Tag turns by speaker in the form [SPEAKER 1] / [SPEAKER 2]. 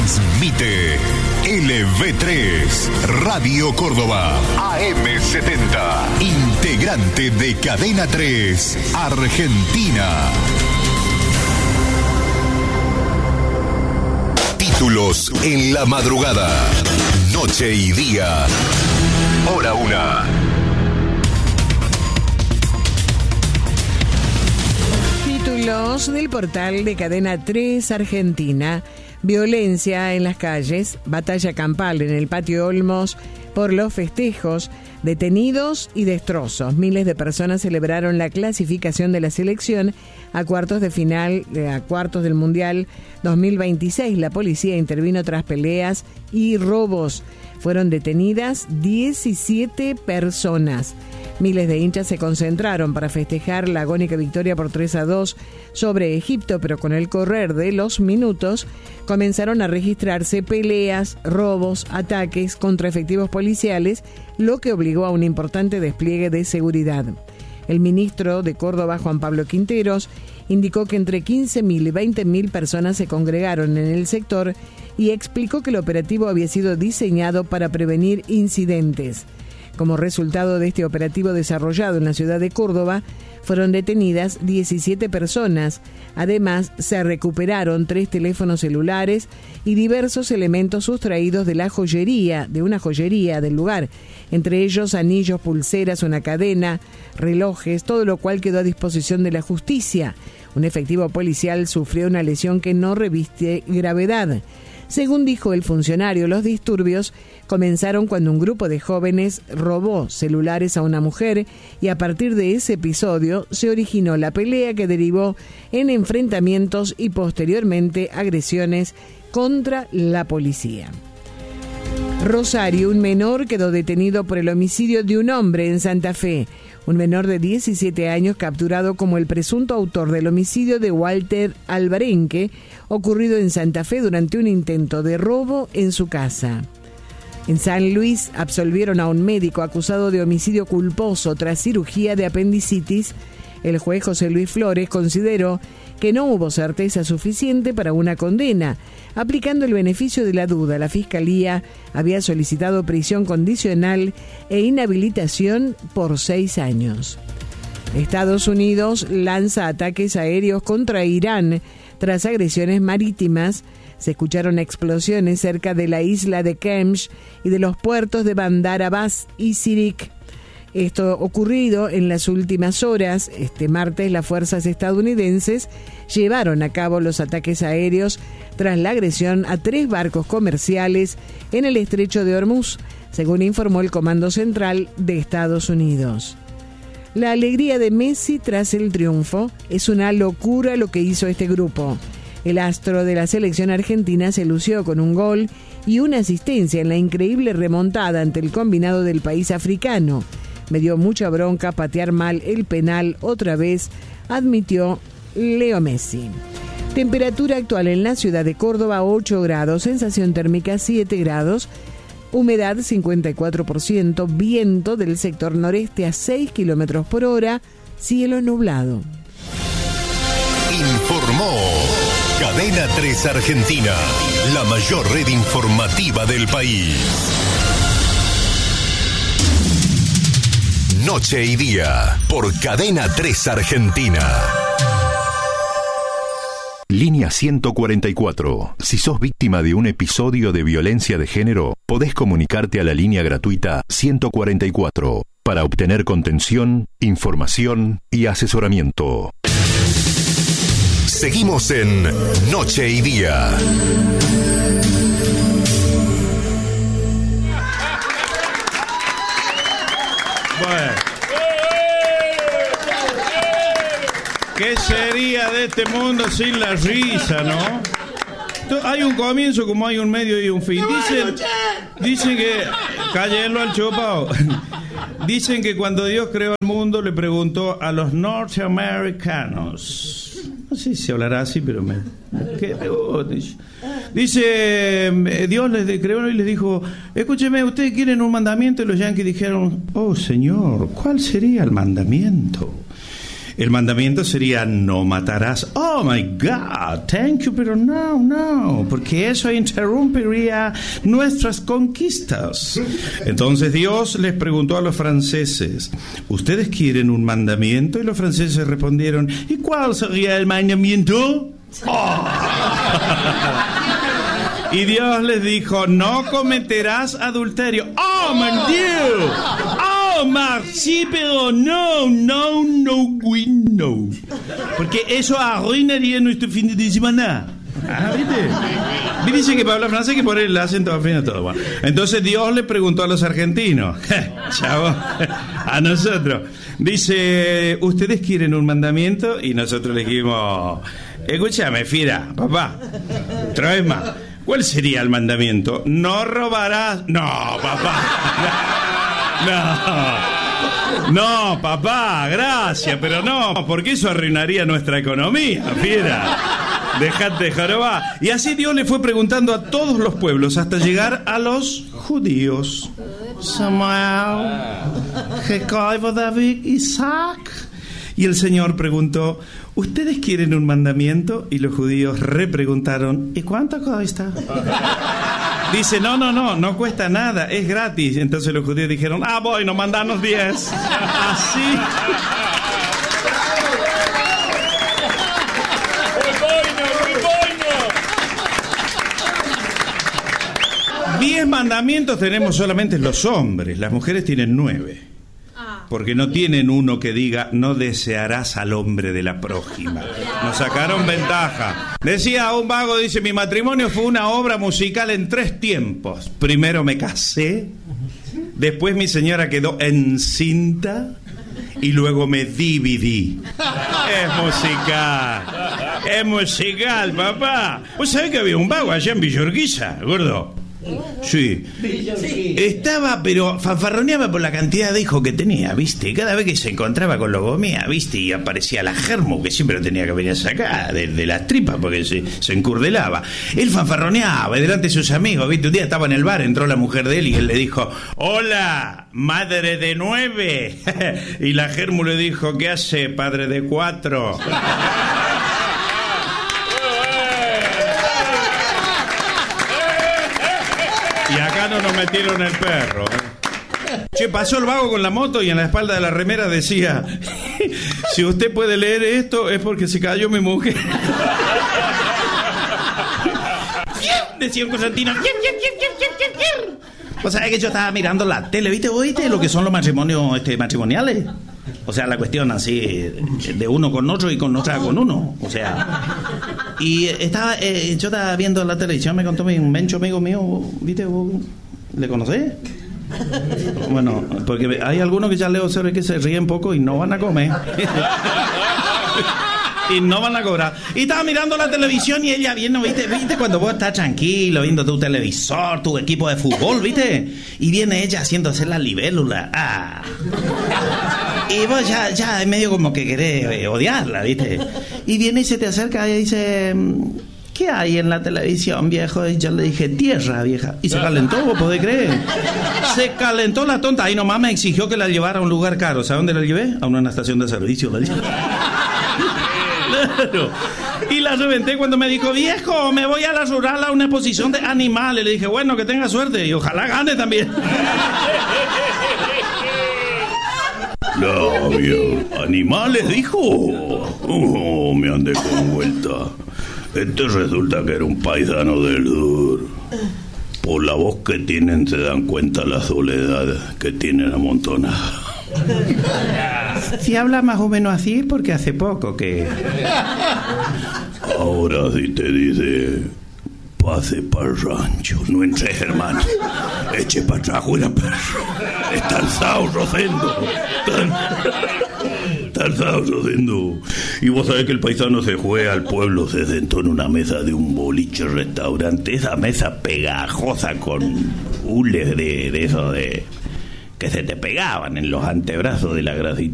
[SPEAKER 1] Transmite LV3, Radio Córdoba, AM70, integrante de Cadena 3, Argentina. Títulos en la madrugada, noche y día, hora 1.
[SPEAKER 2] Títulos del portal de Cadena 3 Argentina. Violencia en las calles, batalla campal en el patio Olmos por los festejos, detenidos y destrozos. Miles de personas celebraron la clasificación de la selección a cuartos de final, a cuartos del Mundial 2026. La policía intervino tras peleas y robos. Fueron detenidas 17 personas. Miles de hinchas se concentraron para festejar la agónica victoria por 3-2 sobre Egipto, pero con el correr de los minutos comenzaron a registrarse peleas, robos, ataques contra efectivos policiales, lo que obligó a un importante despliegue de seguridad. El ministro de Córdoba, Juan Pablo Quinteros, indicó que entre 15.000 y 20.000 personas se congregaron en el sector y explicó que el operativo había sido diseñado para prevenir incidentes. Como resultado de este operativo desarrollado en la ciudad de Córdoba, fueron detenidas 17 personas. Además, se recuperaron 3 teléfonos celulares y diversos elementos sustraídos de una joyería del lugar, entre ellos anillos, pulseras, una cadena, relojes, todo lo cual quedó a disposición de la justicia. Un efectivo policial sufrió una lesión que no reviste gravedad. Según dijo el funcionario, los disturbios comenzaron cuando un grupo de jóvenes robó celulares a una mujer y a partir de ese episodio se originó la pelea que derivó en enfrentamientos y posteriormente agresiones contra la policía. Rosario, un menor quedó detenido por el homicidio de un hombre en Santa Fe. Un menor de 17 años capturado como el presunto autor del homicidio de Walter Alvarenque, ocurrido en Santa Fe durante un intento de robo en su casa. En San Luis absolvieron a un médico acusado de homicidio culposo tras cirugía de apendicitis. El juez José Luis Flores consideró que no hubo certeza suficiente para una condena. Aplicando el beneficio de la duda, la Fiscalía había solicitado prisión condicional e inhabilitación por 6 años. Estados Unidos lanza ataques aéreos contra Irán tras agresiones marítimas. Se escucharon explosiones cerca de la isla de Kemch y de los puertos de Bandar Abbas y Sirik. Esto ocurrido en las últimas horas. Este martes las fuerzas estadounidenses llevaron a cabo los ataques aéreos tras la agresión a 3 barcos comerciales en el estrecho de Hormuz, según informó el Comando Central de Estados Unidos. La alegría de Messi tras el triunfo: es una locura lo que hizo este grupo. El astro de la selección argentina se lució con un gol y una asistencia en la increíble remontada ante el combinado del país africano. Me dio mucha bronca patear mal el penal otra vez, admitió Leo Messi. Temperatura actual en la ciudad de Córdoba, 8 grados, sensación térmica 7 grados, humedad 54%, viento del sector noreste a 6 kilómetros por hora, cielo nublado.
[SPEAKER 1] Informó Cadena 3 Argentina, la mayor red informativa del país. Noche y día, por Cadena 3 Argentina. Línea 144. Si sos víctima de un episodio de violencia de género, podés comunicarte a la línea gratuita 144 para obtener contención, información y asesoramiento. Seguimos en Noche y Día.
[SPEAKER 3] Bueno. ¿Qué sería de este mundo sin la risa, no? Hay un comienzo como hay un medio y un fin. Dicen que... Cállenlo al chupao. Dicen que cuando Dios creó el mundo le preguntó a los norteamericanos. No sé si se hablará así, pero dice, Dios les creó y les dijo: escúcheme, ¿ustedes quieren un mandamiento? Y los yanquis dijeron: oh Señor, ¿cuál sería el mandamiento? El mandamiento sería no matarás. Oh my God, thank you, pero no, porque eso interrumpiría nuestras conquistas. Entonces Dios les preguntó a los franceses, ¿ustedes quieren un mandamiento? Y los franceses respondieron, ¿y cuál sería el mandamiento? Oh. Y Dios les dijo, no cometerás adulterio. Oh, mon Dieu. Oh, merci, pero no. Porque eso arruinaría nuestro fin de semana. ¿Viste? Y dice que para hablar francés hay que poner el acento al fin de todo. Bueno, entonces Dios le preguntó a los argentinos, chavo, a nosotros. Dice, ¿ustedes quieren un mandamiento? Y nosotros le dijimos, escúchame, fiera, papá, trae más. ¿Cuál sería el mandamiento? No robarás. No, papá. No, papá, gracias, pero no, porque eso arruinaría nuestra economía, fiera. Dejate de jorobar. Y así Dios le fue preguntando a todos los pueblos hasta llegar a los judíos. Samuel, Jacob, David, Isaac. Y el Señor preguntó, ¿ustedes quieren un mandamiento? Y los judíos repreguntaron, ¿y cuánto cuesta? Dice, no cuesta nada, es gratis. Entonces los judíos dijeron, bueno, mandanos 10. Así. 10 mandamientos tenemos solamente los hombres, las mujeres tienen 9. Porque no tienen uno que diga, no desearás al hombre de la prójima. Nos sacaron ventaja. Decía un vago, dice, mi matrimonio fue una obra musical en 3 tiempos. Primero me casé, después mi señora quedó encinta y luego me dividí. Es musical, papá. ¿Vos sabés que había un vago allá en Villa Urquiza, gordo? Sí. Estaba, pero fanfarroneaba por la cantidad de hijos que tenía, ¿viste? Cada vez que se encontraba con logomía, ¿viste? Y aparecía la germo, que siempre lo tenía que venir a sacar de las tripas porque se encurdelaba. Él fanfarroneaba delante de sus amigos, ¿viste? Un día estaba en el bar, entró la mujer de él y él le dijo, hola, madre de 9. Y la germo le dijo, ¿qué hace, padre de 4? Y acá no nos metieron el perro. Che, pasó el vago con la moto y en la espalda de la remera decía, si usted puede leer esto es porque se cayó mi mujer. Decía un Constantino. O sea, es que yo estaba mirando la tele, ¿viste? ¿Oíste lo que son los matrimonios matrimoniales? O sea, la cuestión así de uno con otro y con otra con uno. O sea, y yo estaba viendo la televisión, me contó un mencho amigo mío, ¿viste? ¿Le conocés? Bueno, porque hay algunos que ya le observé que se ríen poco y no van a comer. Y no van a cobrar. Y estaba mirando la televisión y ella viendo, ¿viste cuando vos estás tranquilo viendo tu televisor, tu equipo de fútbol, ¿viste? Y viene ella haciéndose la libélula. Y vos ya es medio como que querés odiarla, ¿viste? Y viene y se te acerca y dice, ¿qué hay en la televisión, viejo? Y yo le dije, tierra, vieja. Y se calentó, ¿vos podés creer? Se calentó la tonta. Ahí nomás me exigió que la llevara a un lugar caro. ¿Sabes dónde la llevé? A una estación de servicio. La llevé. Claro. Y la reventé cuando me dijo, viejo, me voy a la rural a una exposición de animales. Le dije, bueno, que tenga suerte y ojalá gane también. No, viejo. ¿Animales, dijo? Oh, me andé con vuelta. Resulta que era un paisano del sur. Por la voz que tienen se dan cuenta la soledad que tienen amontonada. Si habla más o menos así es porque hace poco que... Ahora sí te dice, pase para el rancho, no entres, hermano. Eche para atrás, fuera, perro. Está alzado, Rosendo. Está alzado, Rosendo. Y vos sabés que el paisano se fue al pueblo, se sentó en una mesa de un boliche restaurante. Esa mesa pegajosa con hules de eso de... que se te pegaban en los antebrazos de la grasita.